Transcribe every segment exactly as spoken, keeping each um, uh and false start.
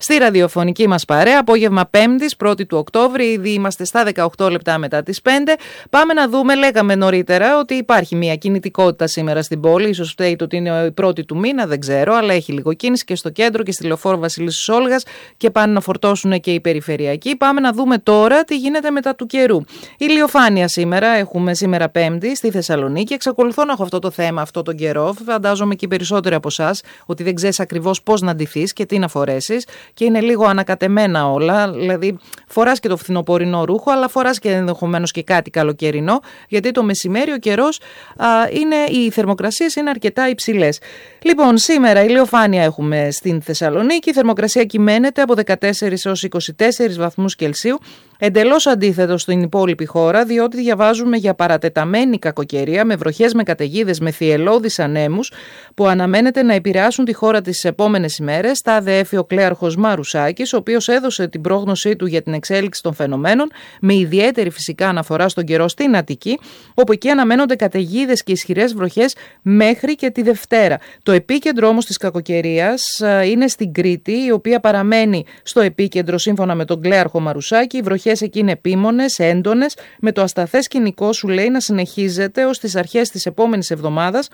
στη ραδιοφωνική μας παρέα. Απόγευμα Πέμπτης, πρώτη του Οκτώβρη, ήδη είμαστε στα δεκαοκτώ λεπτά μετά τις πέντε. Πάμε να δούμε, λέγαμε νωρίτερα ότι υπάρχει μια κινητικότητα σήμερα στην πόλη. Ίσως φταίει το ότι είναι η πρώτη του μήνα, δεν ξέρω, αλλά έχει λίγο κίνηση και στο κέντρο και στη Λεωφόρο Βασιλίσσης Όλγας και πάνε να φορτώσουν και οι περιφερειακοί. Πάμε να δούμε τώρα τι γίνεται μετά του καιρού. Ηλιοφάνεια σήμερα, έχουμε σήμερα Πέμπτη στη Θεσσαλονίκη. Εξακολουθώ να έχω αυτό το θέμα αυτό τον καιρό. Φαντάζομαι και οι περισσότεροι από εσάς ότι δεν ξέρεις ακριβώς πώς να ντυθείς και τι να φορέσεις. Και είναι λίγο ανακατεμένα όλα. Δηλαδή, φοράς και το φθινοπορεινό ρούχο, αλλά φοράς και ενδεχομένως και κάτι καλοκαιρινό, γιατί το μεσημέρι ο καιρός, α, είναι, οι θερμοκρασίες είναι αρκετά υψηλές. Λοιπόν, σήμερα ηλιοφάνεια έχουμε στην Θεσσαλονίκη. Η θερμοκρασία κυμαίνεται από δεκατέσσερις έως είκοσι τέσσερις βαθμούς Κελσίου. Εντελώς αντίθετο στην υπόλοιπη χώρα, διότι διαβάζουμε για παρατεταμένη κακοκαιρία με βροχές, με καταιγίδες, με θυελλώδεις ανέμους που αναμένεται να επηρεάσουν τη χώρα τις επόμενες ημέρες. Τα αδέφει ο κλέαρχος Μαρουσάκης, ο οποίος έδωσε την πρόγνωσή του για την εξέλιξη των φαινομένων, με ιδιαίτερη φυσικά αναφορά στον καιρό στην Αττική, όπου εκεί αναμένονται καταιγίδες και ισχυρές βροχές μέχρι και τη Δευτέρα. Το επίκεντρο όμως της κακοκαιρίας είναι στην Κρήτη, η οποία παραμένει στο επίκεντρο σύμφωνα με τον κλέαρχο Μαρουσάκη. Οι βροχές εκεί είναι επίμονες, έντονες, με το ασταθές σκηνικό, σου λέει, να συνεχίζεται ως τις αρχές της επόμενης εβδομάδας,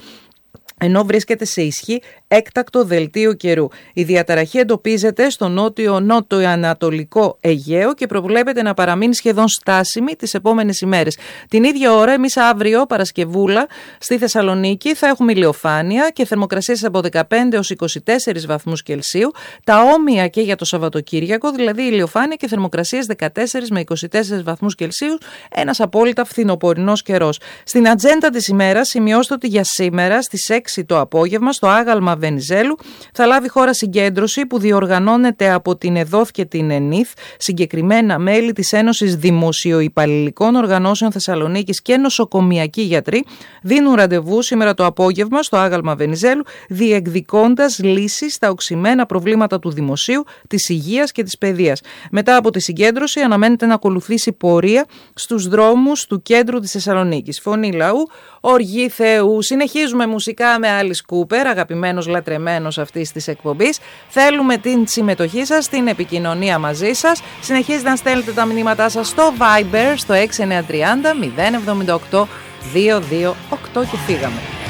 ενώ βρίσκεται σε ισχύ έκτακτο δελτίο καιρού. Η διαταραχή εντοπίζεται στο νότιο-νότιο-ανατολικό Αιγαίο και προβλέπεται να παραμείνει σχεδόν στάσιμη τις επόμενες ημέρες. Την ίδια ώρα, εμείς αύριο, Παρασκευούλα, στη Θεσσαλονίκη θα έχουμε ηλιοφάνεια και θερμοκρασίες από δεκαπέντε έως είκοσι τέσσερις βαθμούς Κελσίου. Τα όμοια και για το Σαββατοκύριακο, δηλαδή ηλιοφάνεια και θερμοκρασίες δεκατέσσερις με είκοσι τέσσερις βαθμούς Κελσίου, ένας απόλυτα φθινοπορεινός καιρός. Στην ατζέντα της ημέρας σημειώστε ότι για σήμερα στις έξι το απόγευμα στο άγαλμα Βενιζέλου θα λάβει χώρα συγκέντρωση που διοργανώνεται από την ΕΔΟΘ και την ΕΝΙΘ, συγκεκριμένα μέλη της Ένωσης Δημοσιοϊπαλληλικών Οργανώσεων Θεσσαλονίκης και νοσοκομιακοί γιατροί δίνουν ραντεβού σήμερα το απόγευμα στο άγαλμα Βενιζέλου, διεκδικώντας λύσεις στα οξυμένα προβλήματα του δημοσίου, της υγείας και της παιδείας. Μετά από τη συγκέντρωση αναμένεται να ακολουθήσει πορεία στους δρόμους του κέντρου της Θεσσαλονίκης. Φωνή λαού, οργή Θεού. Συνεχίζουμε μουσικά με Alice Cooper, αγαπημένος λατρεμένος αυτής της εκπομπής. Θέλουμε την συμμετοχή σας, την επικοινωνία μαζί σας. Συνεχίζετε να στέλνετε τα μηνύματά σας στο Viber στο έξι εννιά τρία μηδέν εβδομήντα οκτώ δύο δύο οκτώ και φύγαμε.